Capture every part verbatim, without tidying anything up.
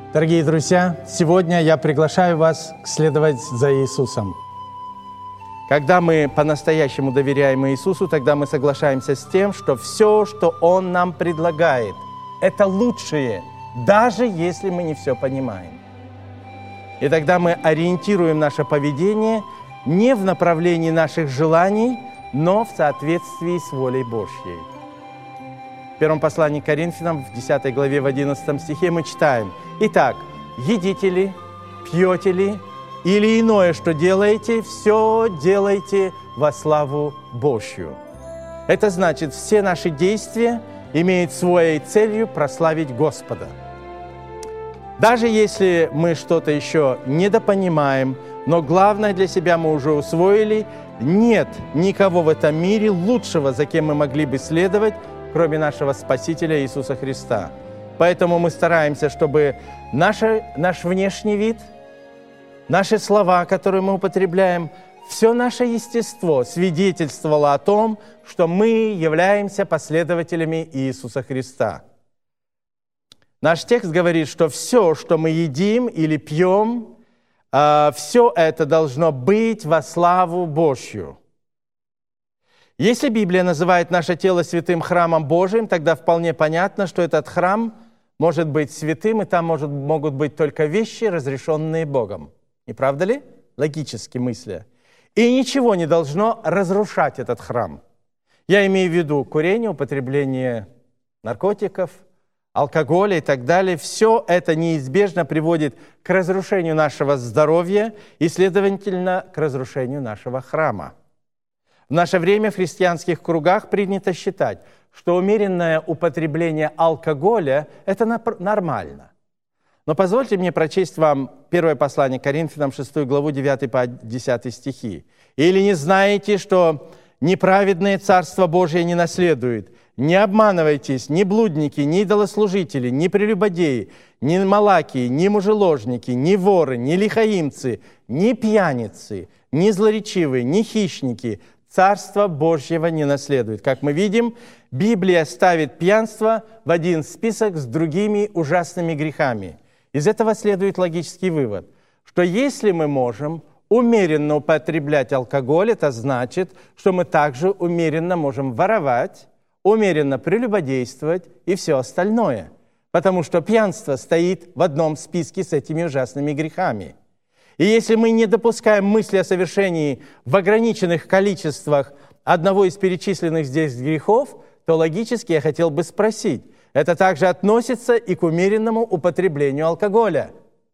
Дорогие друзья, сегодня я приглашаю вас следовать за Иисусом. Когда мы по-настоящему доверяем Иисусу, тогда мы соглашаемся с тем, что все, что Он нам предлагает, это лучшее, даже если мы не все понимаем. И тогда мы ориентируем наше поведение не в направлении наших желаний, но в соответствии с волей Божьей. В первом послании к Коринфянам, в десятой главе, в одиннадцатом стихе мы читаем: «Итак, едите ли, пьете ли, или иное, что делаете, все делайте во славу Божью». Это значит, все наши действия имеют своей целью прославить Господа. Даже если мы что-то еще недопонимаем, но главное для себя мы уже усвоили, нет никого в этом мире лучшего, за кем мы могли бы следовать, кроме нашего Спасителя Иисуса Христа. Поэтому мы стараемся, чтобы наше, наш внешний вид, наши слова, которые мы употребляем, все наше естество свидетельствовало о том, что мы являемся последователями Иисуса Христа. Наш текст говорит, что все, что мы едим или пьем, все это должно быть во славу Божью. Если Библия называет наше тело святым храмом Божиим, тогда вполне понятно, что этот храм может быть святым, и там может, могут быть только вещи, разрешенные Богом. Не правда ли? Логически мысля. И ничего не должно разрушать этот храм. Я имею в виду курение, употребление наркотиков, алкоголя и так далее. Все это неизбежно приводит к разрушению нашего здоровья и, следовательно, к разрушению нашего храма. В наше время в христианских кругах принято считать, что умеренное употребление алкоголя – это нормально. Но позвольте мне прочесть вам первое послание к Коринфянам, шестую главу, девятый по десятый стихи. «Или не знаете, что неправедные Царство Божие не наследуют? Не обманывайтесь, ни блудники, ни идолослужители, ни прелюбодеи, ни малакии, ни мужеложники, ни воры, ни лихаимцы, ни пьяницы, ни злоречивые, ни хищники Царство Божьего не наследуют». Как мы видим, Библия ставит пьянство в один список с другими ужасными грехами. Из этого следует логический вывод, что если мы можем умеренно употреблять алкоголь, это значит, что мы также умеренно можем воровать, умеренно прелюбодействовать и все остальное, потому что пьянство стоит в одном списке с этими ужасными грехами. И если мы не допускаем мысли о совершении в ограниченных количествах одного из перечисленных здесь грехов, то логически я хотел бы спросить, это также относится и к умеренному употреблению алкоголя.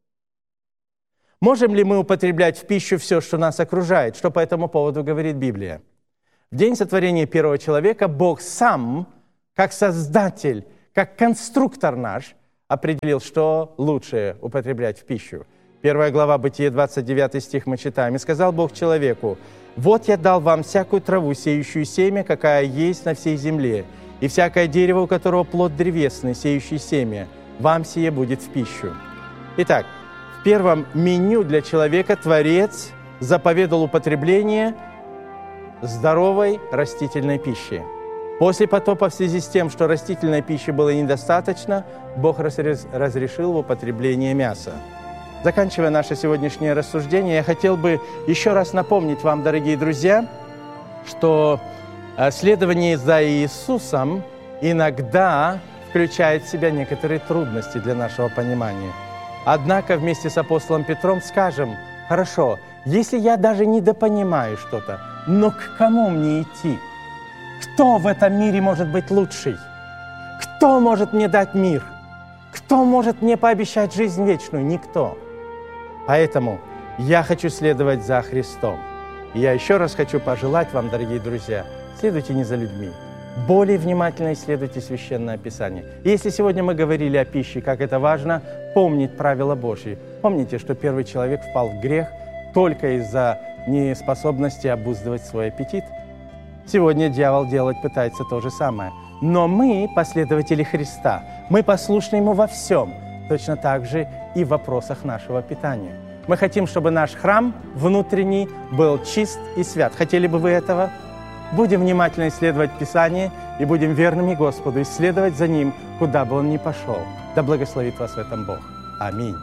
Можем ли мы употреблять в пищу все, что нас окружает? Что по этому поводу говорит Библия? В день сотворения первого человека Бог сам, как Создатель, как конструктор наш, определил, что лучше употреблять в пищу. Первая глава Бытие, двадцать девятый стих мы читаем. «И сказал Бог человеку: вот я дал вам всякую траву, сеющую семя, какая есть на всей земле, и всякое дерево, у которого плод древесный, сеющий семя, вам сие будет в пищу». Итак, в первом меню для человека Творец заповедал употребление здоровой растительной пищи. После потопа, в связи с тем, что растительной пищи было недостаточно, Бог разрешил употребление мяса. Заканчивая наше сегодняшнее рассуждение, я хотел бы еще раз напомнить вам, дорогие друзья, что следование за Иисусом иногда включает в себя некоторые трудности для нашего понимания. Однако вместе с апостолом Петром скажем: хорошо, если я даже недопонимаю что-то, но к кому мне идти? Кто в этом мире может быть лучший? Кто может мне дать мир? Кто может мне пообещать жизнь вечную? Никто. Поэтому я хочу следовать за Христом. И я еще раз хочу пожелать вам, дорогие друзья, следуйте не за людьми. Более внимательно исследуйте Священное Писание. И если сегодня мы говорили о пище, как это важно помнить правила Божьи. Помните, что первый человек впал в грех только из-за неспособности обуздывать свой аппетит. Сегодня дьявол делать пытается то же самое. Но мы последователи Христа. Мы послушны Ему во всем. Точно так же и в вопросах нашего питания. Мы хотим, чтобы наш храм внутренний был чист и свят. Хотели бы вы этого? Будем внимательно исследовать Писание и будем верными Господу, исследовать за Ним, куда бы Он ни пошел. Да благословит вас в этом Бог. Аминь.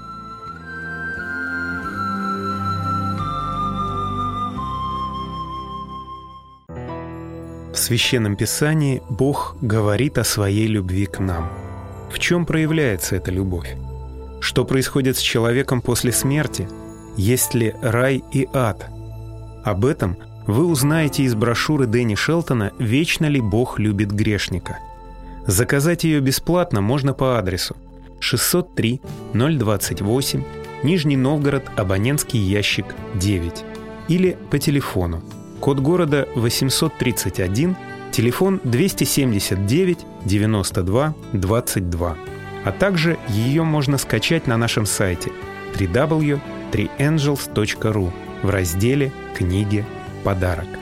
В Священном Писании Бог говорит о своей любви к нам. В чем проявляется эта любовь? Что происходит с человеком после смерти? Есть ли рай и ад? Об этом вы узнаете из брошюры Дэнни Шелтона «Вечно ли Бог любит грешника?». Заказать ее бесплатно можно по адресу шестьсот три ноль двадцать восемь, Нижний Новгород, абонентский ящик девять, или по телефону, код города восемьсот тридцать один, телефон двести семьдесят девять девяносто два двадцать два. А также ее можно скачать на нашем сайте дабл ю дабл ю дабл ю точка три энджелс точка ру в разделе «Книги. Подарок».